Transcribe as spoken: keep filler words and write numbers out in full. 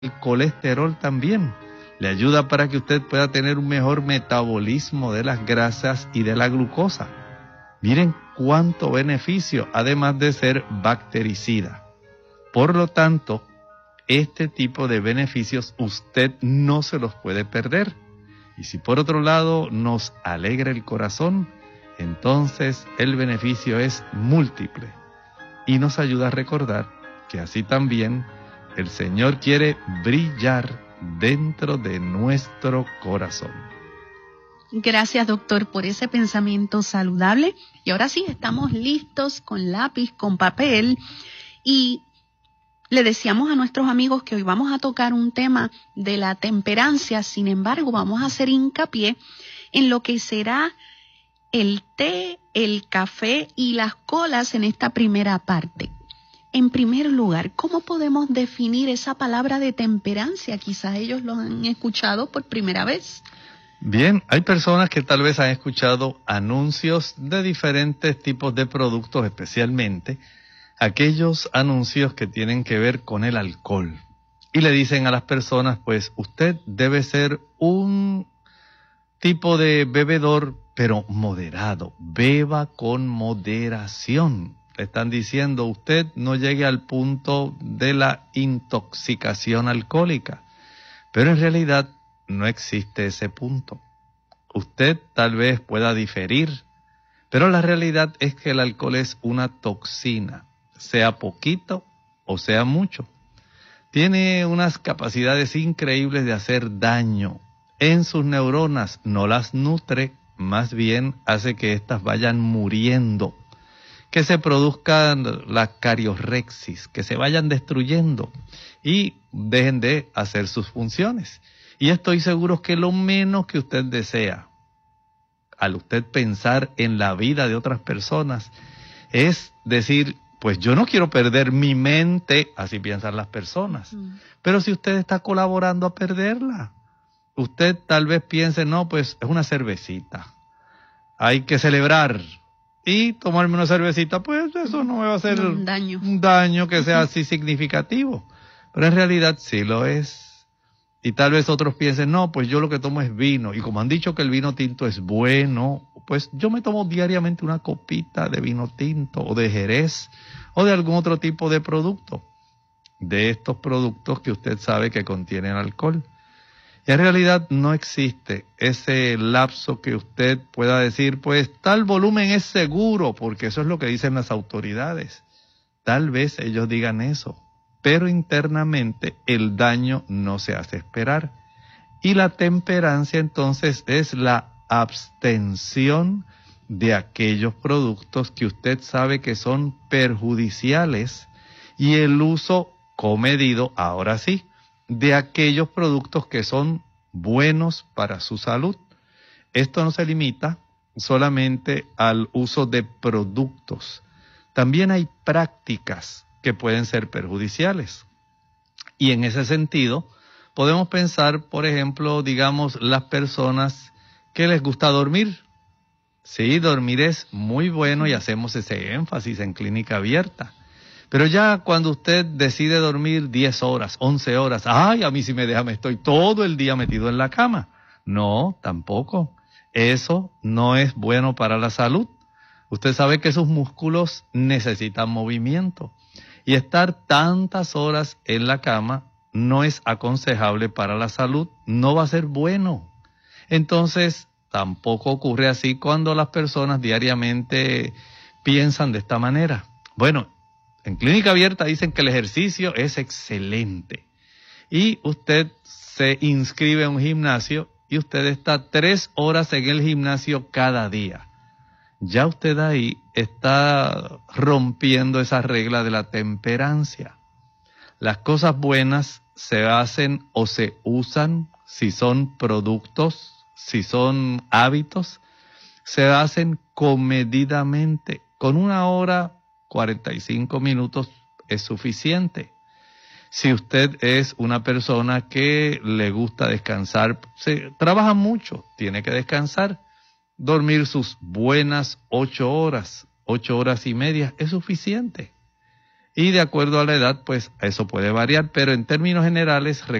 el colesterol también. Le ayuda para que usted pueda tener un mejor metabolismo de las grasas y de la glucosa. Miren cuánto beneficio, además de ser bactericida. Por lo tanto, este tipo de beneficios usted no se los puede perder. Y si por otro lado nos alegra el corazón, entonces el beneficio es múltiple. Y nos ayuda a recordar que así también el Señor quiere brillar dentro de nuestro corazón. Gracias, doctor, por ese pensamiento saludable. Y ahora sí, estamos listos con lápiz, con papel. Y le decíamos a nuestros amigos que hoy vamos a tocar un tema de la temperancia. Sin embargo, vamos a hacer hincapié en lo que será el té, el café y las colas en esta primera parte. En primer lugar, ¿cómo podemos definir esa palabra de temperancia? Quizás ellos lo han escuchado por primera vez. Bien, hay personas que tal vez han escuchado anuncios de diferentes tipos de productos, especialmente aquellos anuncios que tienen que ver con el alcohol. Y le dicen a las personas, pues usted debe ser un tipo de bebedor, pero moderado. Beba con moderación. Le están diciendo, usted no llegue al punto de la intoxicación alcohólica. Pero en realidad no existe ese punto. Usted tal vez pueda diferir, pero la realidad es que el alcohol es una toxina, sea poquito o sea mucho. Tiene unas capacidades increíbles de hacer daño. En sus neuronas no las nutre, más bien hace que éstas vayan muriendo, que se produzcan la cariorexis, que se vayan destruyendo y dejen de hacer sus funciones. Y estoy seguro que lo menos que usted desea, al usted pensar en la vida de otras personas, es decir, pues yo no quiero perder mi mente, así piensan las personas. Mm. Pero si usted está colaborando a perderla, usted tal vez piense, no, pues es una cervecita, hay que celebrar. Y tomarme una cervecita, pues eso no me va a hacer un daño, un daño que sea así significativo. Pero en realidad sí lo es. Y tal vez otros piensen, no, pues yo lo que tomo es vino. Y como han dicho que el vino tinto es bueno, pues yo me tomo diariamente una copita de vino tinto o de Jerez o de algún otro tipo de producto. De estos productos que usted sabe que contienen alcohol. Y en realidad no existe ese lapso que usted pueda decir, pues tal volumen es seguro, porque eso es lo que dicen las autoridades. Tal vez ellos digan eso, pero internamente el daño no se hace esperar. Y la temperancia entonces es la abstención de aquellos productos que usted sabe que son perjudiciales y el uso comedido, ahora sí, de aquellos productos que son buenos para su salud. Esto no se limita solamente al uso de productos. También hay prácticas que pueden ser perjudiciales. Y en ese sentido, podemos pensar, por ejemplo, digamos, las personas que les gusta dormir. Sí, dormir es muy bueno y hacemos ese énfasis en Clínica Abierta. Pero ya cuando usted decide dormir diez horas, once horas, ay, a mí si me deja, me estoy todo el día metido en la cama. No, tampoco. Eso no es bueno para la salud. Usted sabe que sus músculos necesitan movimiento. Y estar tantas horas en la cama no es aconsejable para la salud, no va a ser bueno. Entonces, tampoco ocurre así cuando las personas diariamente piensan de esta manera. Bueno, en Clínica Abierta dicen que el ejercicio es excelente y usted se inscribe a un gimnasio y usted está tres horas en el gimnasio cada día. Ya usted ahí está rompiendo esa regla de la temperancia. Las cosas buenas se hacen o se usan, si son productos, si son hábitos, se hacen comedidamente, con una hora cuarenta y cinco minutos es suficiente. Si usted es una persona que le gusta descansar, se trabaja mucho, tiene que descansar, dormir sus buenas ocho horas, ocho horas y media es suficiente. y de acuerdo a la edad, pues eso puede variar, pero en términos generales